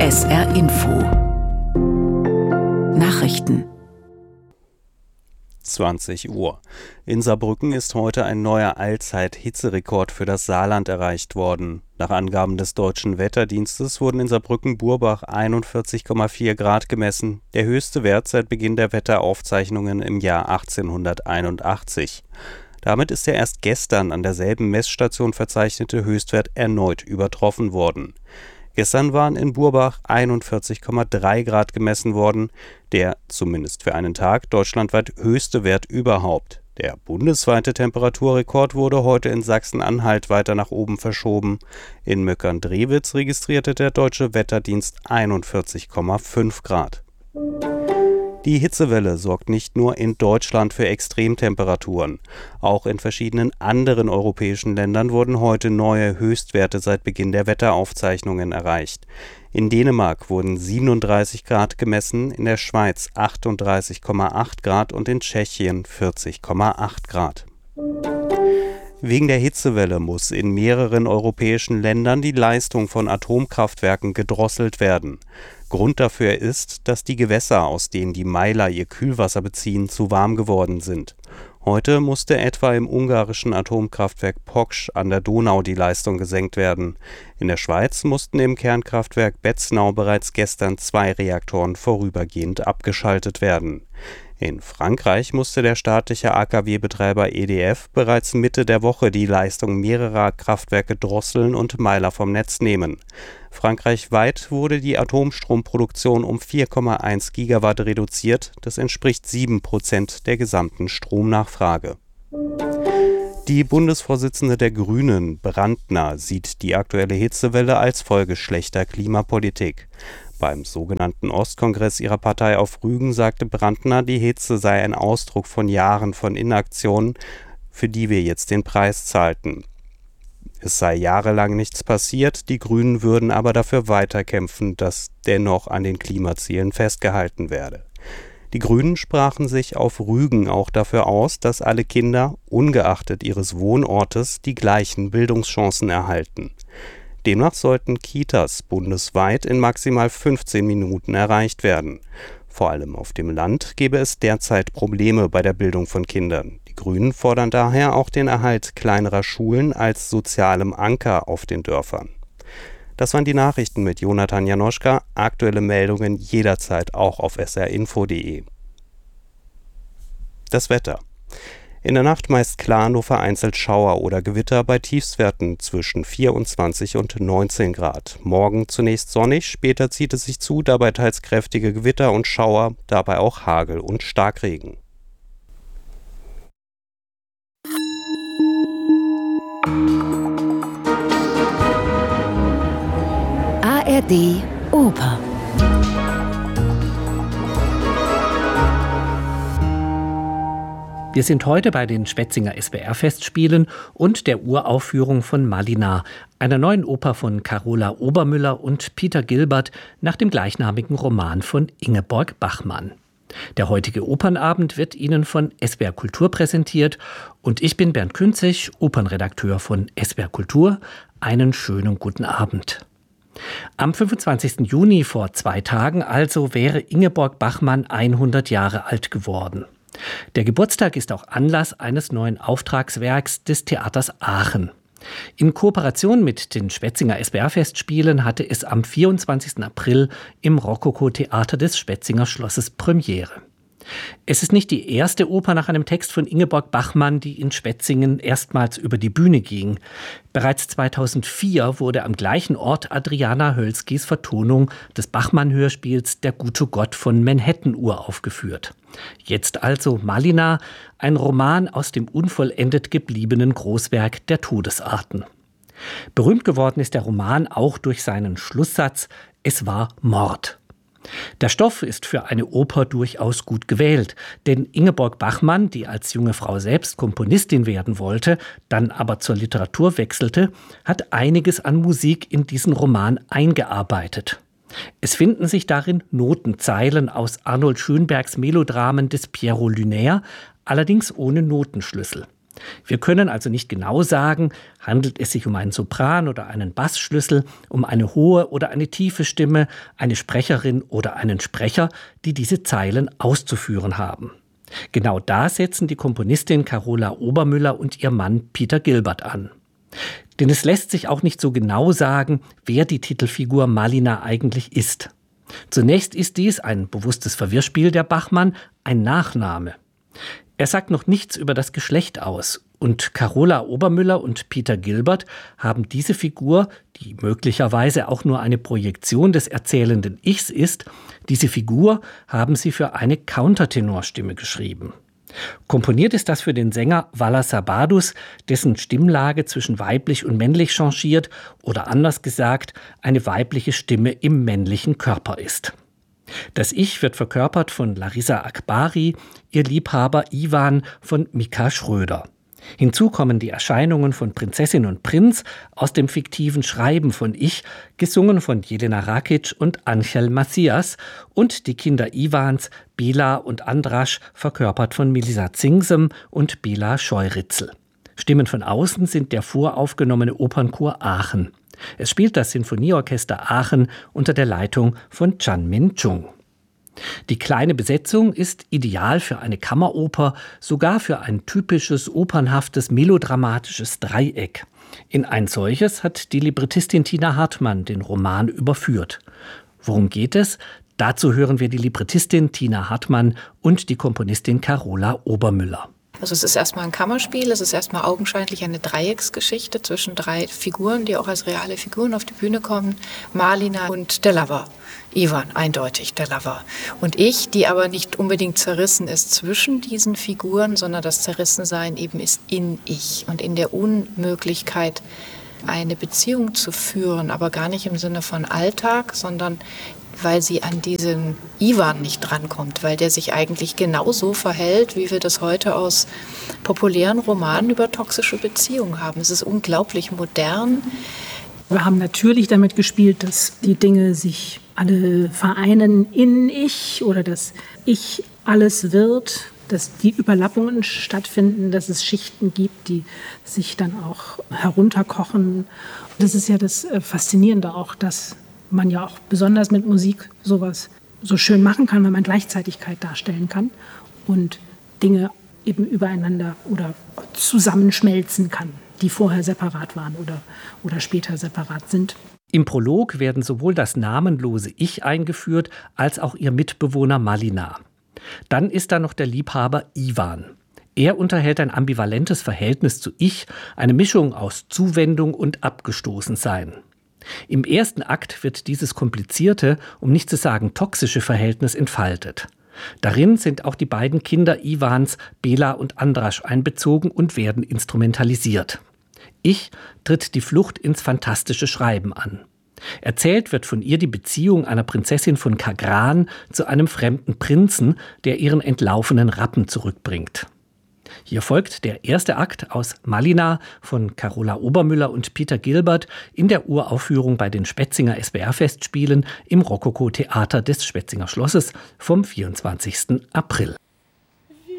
SR Info Nachrichten 20 Uhr. In Saarbrücken ist heute ein neuer Allzeit-Hitzerekord für das Saarland erreicht worden. Nach Angaben des Deutschen Wetterdienstes wurden in Saarbrücken-Burbach 41,4 Grad gemessen, der höchste Wert seit Beginn der Wetteraufzeichnungen im Jahr 1881. Damit ist der erst gestern an derselben Messstation verzeichnete Höchstwert erneut übertroffen worden. Gestern waren in Burbach 41,3 Grad gemessen worden, der, zumindest für einen Tag, deutschlandweit höchste Wert überhaupt. Der bundesweite Temperaturrekord wurde heute in Sachsen-Anhalt weiter nach oben verschoben. In Möckern-Drewitz registrierte der Deutsche Wetterdienst 41,5 Grad. Die Hitzewelle sorgt nicht nur in Deutschland für Extremtemperaturen. Auch in verschiedenen anderen europäischen Ländern wurden heute neue Höchstwerte seit Beginn der Wetteraufzeichnungen erreicht. In Dänemark wurden 37 Grad gemessen, in der Schweiz 38,8 Grad und in Tschechien 40,8 Grad. Wegen der Hitzewelle muss in mehreren europäischen Ländern die Leistung von Atomkraftwerken gedrosselt werden. Grund dafür ist, dass die Gewässer, aus denen die Meiler ihr Kühlwasser beziehen, zu warm geworden sind. Heute musste etwa im ungarischen Atomkraftwerk Poksch an der Donau die Leistung gesenkt werden. In der Schweiz mussten im Kernkraftwerk Betznau bereits gestern 2 Reaktoren vorübergehend abgeschaltet werden. In Frankreich musste der staatliche AKW-Betreiber EDF bereits Mitte der Woche die Leistung mehrerer Kraftwerke drosseln und Meiler vom Netz nehmen. Frankreichweit wurde die Atomstromproduktion um 4,1 Gigawatt reduziert, das entspricht 7% der gesamten Stromnachfrage. Die Bundesvorsitzende der Grünen, Brandner, sieht die aktuelle Hitzewelle als Folge schlechter Klimapolitik. Beim sogenannten Ostkongress ihrer Partei auf Rügen sagte Brandner, die Hitze sei ein Ausdruck von Jahren von Inaktion, für die wir jetzt den Preis zahlten. Es sei jahrelang nichts passiert, die Grünen würden aber dafür weiterkämpfen, dass dennoch an den Klimazielen festgehalten werde. Die Grünen sprachen sich auf Rügen auch dafür aus, dass alle Kinder, ungeachtet ihres Wohnortes, die gleichen Bildungschancen erhalten. Demnach sollten Kitas bundesweit in maximal 15 Minuten erreicht werden. Vor allem auf dem Land gebe es derzeit Probleme bei der Bildung von Kindern. Die Grünen fordern daher auch den Erhalt kleinerer Schulen als sozialem Anker auf den Dörfern. Das waren die Nachrichten mit Jonathan Janoschka. Aktuelle Meldungen jederzeit auch auf srinfo.de. Das Wetter. In der Nacht meist klar, nur vereinzelt Schauer oder Gewitter bei Tiefstwerten zwischen 24 und 19 Grad. Morgen zunächst sonnig, später zieht es sich zu, dabei teils kräftige Gewitter und Schauer, dabei auch Hagel und Starkregen. ARD Oper. Wir sind heute bei den Schwetzinger SWR-Festspielen und der Uraufführung von Malina, einer neuen Oper von Carola Obermüller und Peter Gilbert nach dem gleichnamigen Roman von Ingeborg Bachmann. Der heutige Opernabend wird Ihnen von SWR Kultur präsentiert und ich bin Bernd Künzig, Opernredakteur von SWR Kultur. Einen schönen guten Abend. Am 25. Juni vor 2 Tagen also wäre Ingeborg Bachmann 100 Jahre alt geworden. Der Geburtstag ist auch Anlass eines neuen Auftragswerks des Theaters Aachen. In Kooperation mit den Schwetzinger SWR-Festspielen hatte es am 24. April im Rokoko-Theater des Schwetzinger Schlosses Premiere. Es ist nicht die erste Oper nach einem Text von Ingeborg Bachmann, die in Schwetzingen erstmals über die Bühne ging. Bereits 2004 wurde am gleichen Ort Adriana Hölskis Vertonung des Bachmann-Hörspiels Der gute Gott von Manhattan uraufgeführt. Jetzt also Malina, ein Roman aus dem unvollendet gebliebenen Großwerk der Todesarten. Berühmt geworden ist der Roman auch durch seinen Schlusssatz: Es war Mord. Der Stoff ist für eine Oper durchaus gut gewählt, denn Ingeborg Bachmann, die als junge Frau selbst Komponistin werden wollte, dann aber zur Literatur wechselte, hat einiges an Musik in diesen Roman eingearbeitet. Es finden sich darin Notenzeilen aus Arnold Schönbergs Melodramen des Pierrot Lunaire, allerdings ohne Notenschlüssel. Wir können also nicht genau sagen, handelt es sich um einen Sopran oder einen Bassschlüssel, um eine hohe oder eine tiefe Stimme, eine Sprecherin oder einen Sprecher, die diese Zeilen auszuführen haben. Genau da setzen die Komponistin Carola Obermüller und ihr Mann Peter Gilbert an. Denn es lässt sich auch nicht so genau sagen, wer die Titelfigur Malina eigentlich ist. Zunächst ist dies ein bewusstes Verwirrspiel der Bachmann, ein Nachname. Er sagt noch nichts über das Geschlecht aus. Und Carola Obermüller und Peter Gilbert haben diese Figur, die möglicherweise auch nur eine Projektion des erzählenden Ichs ist, diese Figur haben sie für eine Countertenorstimme geschrieben. Komponiert ist das für den Sänger Valas Sabadus, dessen Stimmlage zwischen weiblich und männlich changiert oder anders gesagt, eine weibliche Stimme im männlichen Körper ist. Das Ich wird verkörpert von Larissa Akbari, ihr Liebhaber Iwan von Mika Schröder. Hinzu kommen die Erscheinungen von Prinzessin und Prinz aus dem fiktiven Schreiben von Ich, gesungen von Jelena Rakic und Angel Macias, und die Kinder Iwans, Bela und Andras, verkörpert von Melissa Zingsem und Bela Scheuritzel. Stimmen von außen sind der voraufgenommene Opernchor Aachen. Es spielt das Sinfonieorchester Aachen unter der Leitung von Chan-Min Chung. Die kleine Besetzung ist ideal für eine Kammeroper, sogar für ein typisches, opernhaftes, melodramatisches Dreieck. In ein solches hat die Librettistin Tina Hartmann den Roman überführt. Worum geht es? Dazu hören wir die Librettistin Tina Hartmann und die Komponistin Carola Obermüller. Also es ist erstmal ein Kammerspiel, es ist erstmal augenscheinlich eine Dreiecksgeschichte zwischen 3 Figuren, die auch als reale Figuren auf die Bühne kommen. Malina und der Lover. Iwan, eindeutig der Lover. Und ich, die aber nicht unbedingt zerrissen ist zwischen diesen Figuren, sondern das Zerrissensein eben ist in Ich und in der Unmöglichkeit, eine Beziehung zu führen, aber gar nicht im Sinne von Alltag, sondern weil sie an diesen Iwan nicht drankommt, weil der sich eigentlich genauso verhält, wie wir das heute aus populären Romanen über toxische Beziehungen haben. Es ist unglaublich modern. Wir haben natürlich damit gespielt, dass die Dinge sich alle vereinen in Ich oder dass Ich alles wird, dass die Überlappungen stattfinden, dass es Schichten gibt, die sich dann auch herunterkochen. Das ist ja das Faszinierende auch, dass man ja auch besonders mit Musik sowas so schön machen kann, wenn man Gleichzeitigkeit darstellen kann und Dinge eben übereinander oder zusammenschmelzen kann, die vorher separat waren oder später separat sind. Im Prolog werden sowohl das namenlose Ich eingeführt, als auch ihr Mitbewohner Malina. Dann ist da noch der Liebhaber Iwan. Er unterhält ein ambivalentes Verhältnis zu Ich, eine Mischung aus Zuwendung und Abgestoßensein. Im ersten Akt wird dieses komplizierte, um nicht zu sagen toxische Verhältnis entfaltet. Darin sind auch die beiden Kinder Iwans, Bela und Andras, einbezogen und werden instrumentalisiert. Ich tritt die Flucht ins fantastische Schreiben an. Erzählt wird von ihr die Beziehung einer Prinzessin von Kagran zu einem fremden Prinzen, der ihren entlaufenen Rappen zurückbringt. Hier folgt der erste Akt aus Malina von Carola Obermüller und Peter Gilbert in der Uraufführung bei den Spetzinger SBR-Festspielen im Rokoko-Theater des Spetzinger Schlosses vom 24. April.